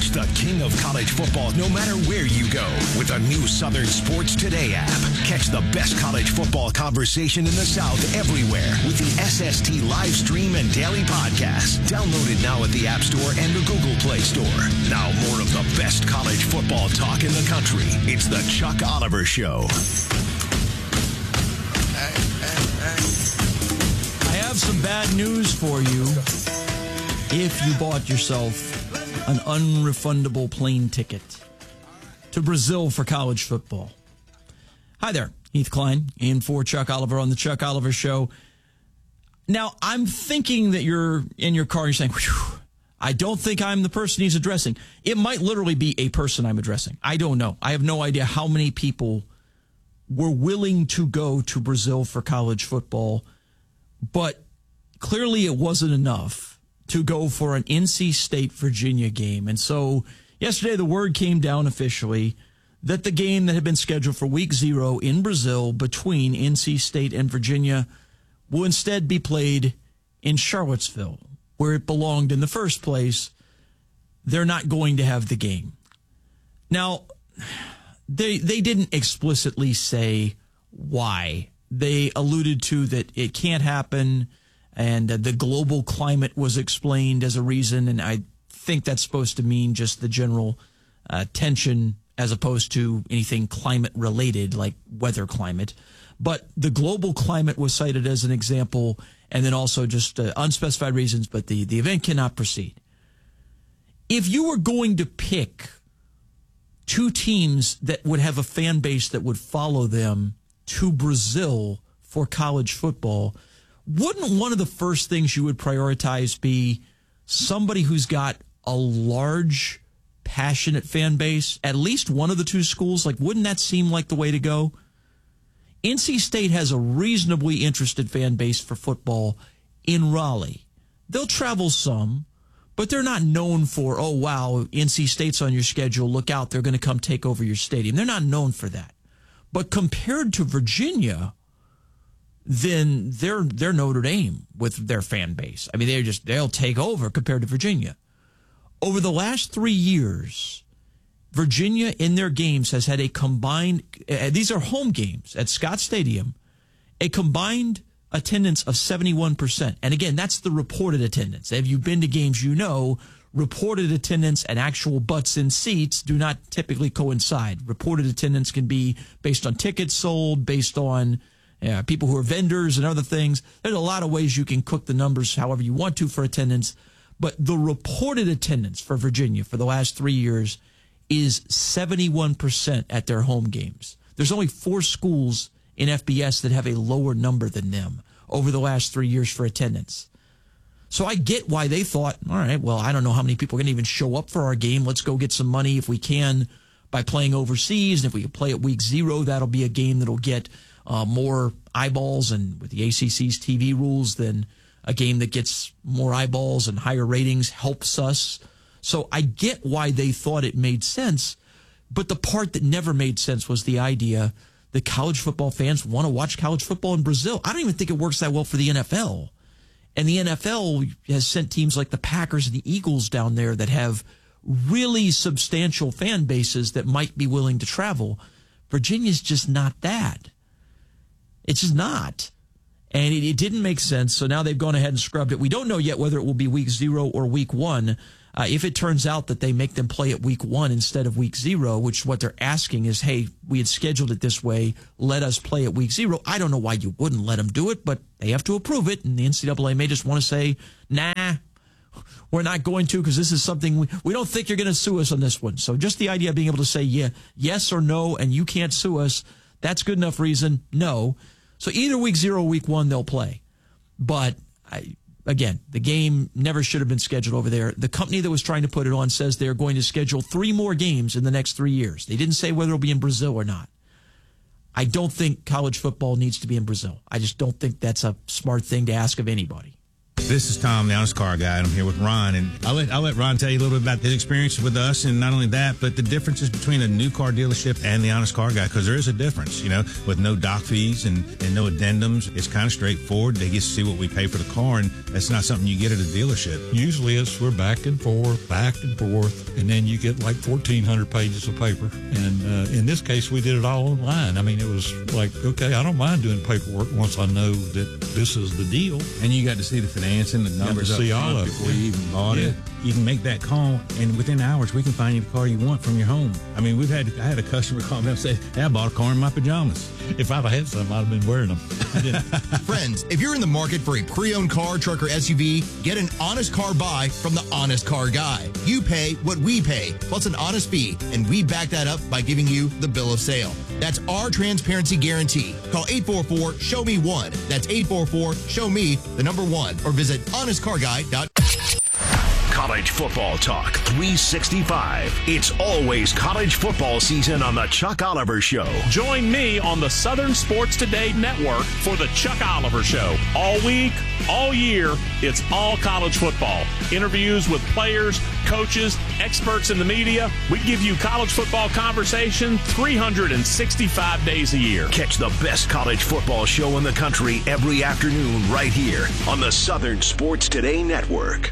Watch the king of college football no matter where you go with the new Southern Sports Today app. Catch the best college football conversation in the South everywhere with the SST live stream and daily podcast. Download it now at the App Store and the Google Play Store. Now more of the best college football talk in the country. It's the Chuck Oliver Show. I have some bad news for you if you bought yourself an unrefundable plane ticket to Brazil for college football. Hi there, Heath Klein, in for Chuck Oliver on the Chuck Oliver Show. Now, I'm thinking that you're in your car and you're saying, I don't think I'm the person he's addressing. It might literally be a person I'm addressing. I don't know. I have no idea how many people were willing to go to Brazil for college football, but clearly it wasn't enough to go for an NC State-Virginia game. And so yesterday the word came down officially that the game that had been scheduled for week 0 in Brazil between NC State and Virginia will instead be played in Charlottesville, where it belonged in the first place. They're not going to have the game. Now, they didn't explicitly say why. They alluded to that it can't happen, and the global climate was explained as a reason, and I think that's supposed to mean just the general tension as opposed to anything climate-related, like weather climate. But the global climate was cited as an example, and then also just unspecified reasons, but the event cannot proceed. If you were going to pick two teams that would have a fan base that would follow them to Brazil for college football, wouldn't one of the first things you would prioritize be somebody who's got a large, passionate fan base, at least one of the two schools? Like, wouldn't that seem like the way to go? NC State has a reasonably interested fan base for football in Raleigh. They'll travel some, but they're not known for, oh, wow, NC State's on your schedule, look out, they're going to come take over your stadium. They're not known for that. But compared to Virginia, then they're Notre Dame with their fan base. I mean, they'll take over compared to Virginia. Over the last 3 years, Virginia in their games has had a combined, these are home games at Scott Stadium, a combined attendance of 71%. And again, that's the reported attendance. If you've been to games, you know reported attendance and actual butts in seats do not typically coincide. Reported attendance can be based on tickets sold, based on people who are vendors and other things. There's a lot of ways you can cook the numbers however you want to for attendance. But the reported attendance for Virginia for the last 3 years is 71% at their home games. There's only 4 schools in FBS that have a lower number than them over the last 3 years for attendance. So I get why they thought, all right, well, I don't know how many people are going to even show up for our game. Let's go get some money if we can by playing overseas. And if we can play at week 0, that'll be a game that'll get more eyeballs. And with the ACC's TV rules, then a game that gets more eyeballs and higher ratings helps us. So I get why they thought it made sense. But the part that never made sense was the idea that college football fans want to watch college football in Brazil. I don't even think it works that well for the NFL. And the NFL has sent teams like the Packers and the Eagles down there that have really substantial fan bases that might be willing to travel. Virginia's just not that. It's just not. And it didn't make sense, so now they've gone ahead and scrubbed it. We don't know yet whether it will be week 0 or week 1. If it turns out that they make them play at week 1 instead of week 0, which what they're asking is, hey, we had scheduled it this way, let us play at week 0. I don't know why you wouldn't let them do it, but they have to approve it, and the NCAA may just want to say, nah, we're not going to because this is something we don't think you're going to sue us on this one. So just the idea of being able to say yes or no, and you can't sue us, that's good enough reason, no. So either week 0 or week 1, they'll play. But again, the game never should have been scheduled over there. The company that was trying to put it on says they're going to schedule 3 more games in the next 3 years. They didn't say whether it'll be in Brazil or not. I don't think college football needs to be in Brazil. I just don't think that's a smart thing to ask of anybody. This is Tom, the Honest Car Guy, and I'm here with Ron. And I'll let Ron tell you a little bit about his experience with us, and not only that, but the differences between a new car dealership and the Honest Car Guy, because there is a difference, with no doc fees and no addendums. It's kind of straightforward. They get to see what we pay for the car, and that's not something you get at a dealership. Usually we're back and forth, and then you get like 1,400 pages of paper. And in this case, we did it all online. I mean, it was like, okay, I don't mind doing paperwork once I know that this is the deal. And you got to see the financing, the numbers up front before you even bought it. You can make that call, and within hours, we can find you the car you want from your home. I mean, I had a customer call me up and say, hey, I bought a car in my pajamas. If I'd have had some, I'd have been wearing them. I didn't. Friends, if you're in the market for a pre-owned car, truck, or SUV, get an honest car buy from the Honest Car Guy. You pay what we pay, plus an honest fee, and we back that up by giving you the bill of sale. That's our transparency guarantee. Call 844-SHOW-ME-1. That's 844-SHOW-ME-1. Or visit honestcarguy.com. College football talk 365. It's always college football season on the Chuck Oliver Show. Join me on the Southern Sports Today Network for the Chuck Oliver Show. All week, all year, it's all college football. Interviews with players, coaches, experts in the media. We give you college football conversation 365 days a year. Catch the best college football show in the country every afternoon right here on the Southern Sports Today Network.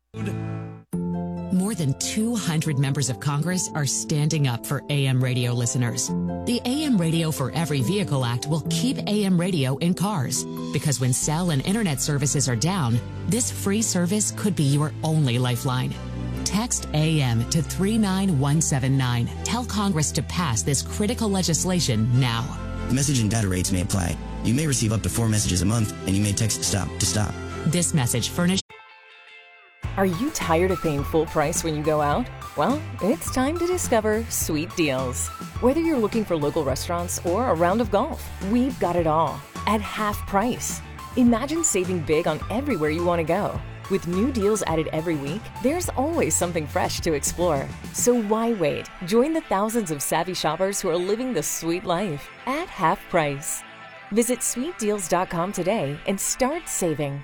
More than 200 members of Congress are standing up for AM radio listeners. The AM Radio for Every Vehicle Act will keep AM radio in cars, because when cell and internet services are down, this free service could be your only lifeline. Text AM to 39179. Tell Congress to pass this critical legislation now. Message and data rates may apply. You may receive up to 4 messages a month, and you may text STOP to stop. This message furnished. Are you tired of paying full price when you go out? Well, it's time to discover Sweet Deals. Whether you're looking for local restaurants or a round of golf, we've got it all at half price. Imagine saving big on everywhere you want to go. With new deals added every week, there's always something fresh to explore. So why wait? Join the thousands of savvy shoppers who are living the sweet life at half price. Visit sweetdeals.com today and start saving.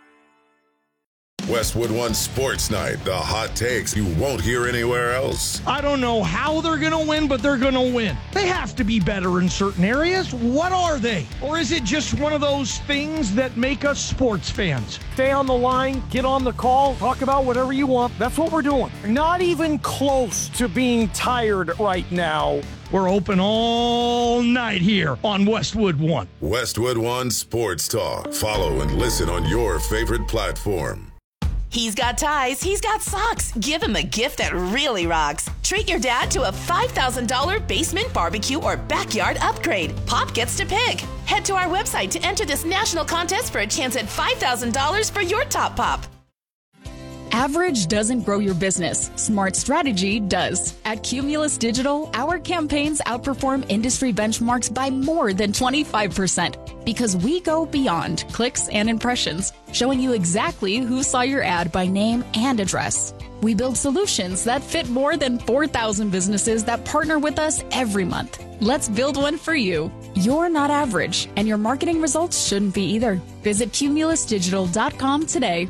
Westwood One Sports Night, the hot takes you won't hear anywhere else. I don't know how they're going to win, but they're going to win. They have to be better in certain areas. What are they? Or is it just one of those things that make us sports fans? Stay on the line, get on the call, talk about whatever you want. That's what we're doing. Not even close to being tired right now. We're open all night here on Westwood One. Westwood One Sports Talk. Follow and listen on your favorite platform. He's got ties, he's got socks. Give him a gift that really rocks. Treat your dad to a $5,000 basement barbecue or backyard upgrade. Pop gets to pick. Head to our website to enter this national contest for a chance at $5,000 for your top pop. Average doesn't grow your business. Smart strategy does. At Cumulus Digital, our campaigns outperform industry benchmarks by more than 25% because we go beyond clicks and impressions, showing you exactly who saw your ad by name and address. We build solutions that fit more than 4,000 businesses that partner with us every month. Let's build one for you. You're not average, and your marketing results shouldn't be either. Visit cumulusdigital.com today.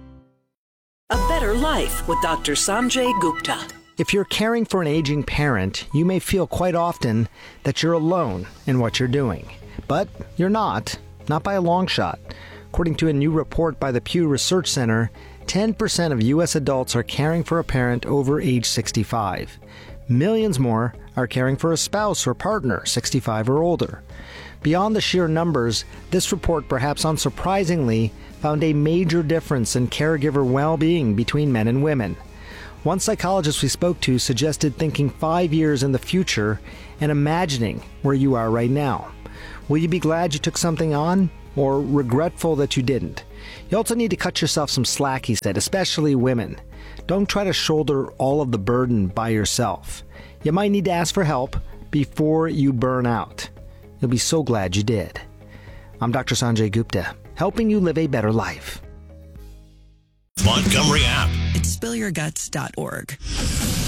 A Better Life with Dr. Sanjay Gupta. If you're caring for an aging parent, you may feel quite often that you're alone in what you're doing. But you're not by a long shot. According to a new report by the Pew Research Center, 10% of U.S. adults are caring for a parent over age 65. Millions more are caring for a spouse or partner 65 or older. Beyond the sheer numbers, this report, perhaps unsurprisingly, found a major difference in caregiver well-being between men and women. One psychologist we spoke to suggested thinking 5 years in the future and imagining where you are right now. Will you be glad you took something on, or regretful that you didn't? You also need to cut yourself some slack, he said, especially women. Don't try to shoulder all of the burden by yourself. You might need to ask for help before you burn out. You'll be so glad you did. I'm Dr. Sanjay Gupta, helping you live a better life. Montgomery app. It's spillyourguts.org.